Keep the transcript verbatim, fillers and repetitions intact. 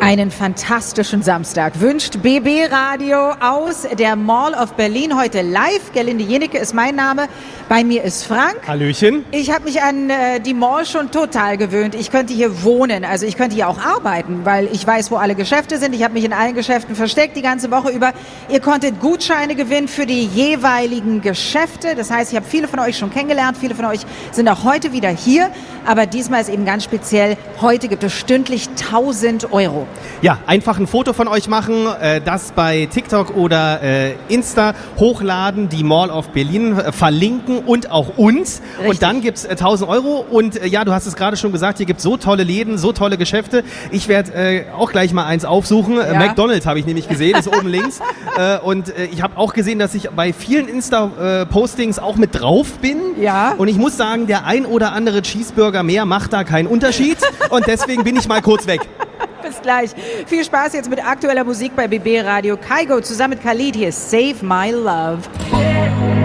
Einen fantastischen Samstag wünscht B B Radio aus der Mall of Berlin. Heute live. Gerlinde Jenecke ist mein Name. Bei mir ist Frank. Hallöchen. Ich habe mich an äh, die Mall schon total gewöhnt. Ich könnte hier wohnen, also ich könnte hier auch arbeiten, weil ich weiß, wo alle Geschäfte sind. Ich habe mich in allen Geschäften versteckt die ganze Woche über. Ihr konntet Gutscheine gewinnen für die jeweiligen Geschäfte. Das heißt, ich habe viele von euch schon kennengelernt. Viele von euch sind auch heute wieder hier. Aber diesmal ist eben ganz speziell, heute gibt es stündlich tausend Euro. Ja, einfach ein Foto von euch machen, äh, das bei TikTok oder äh, Insta hochladen, die Mall of Berlin äh, verlinken und auch uns. Richtig. Und dann gibt's äh, tausend Euro. Und äh, ja, du hast es gerade schon gesagt, hier gibt's so tolle Läden, so tolle Geschäfte. Ich werde äh, auch gleich mal eins aufsuchen. Ja. Äh, McDonald's habe ich nämlich gesehen, ist oben links. Äh, und äh, ich habe auch gesehen, dass ich bei vielen Insta-Postings auch mit drauf bin. Ja. Und ich muss sagen, der ein oder andere Cheeseburger mehr macht da keinen Unterschied. Und deswegen bin ich mal kurz weg. Bis gleich. Viel Spaß jetzt mit aktueller Musik bei B B Radio. Kygo zusammen mit Khalid. Hier ist Save My Love.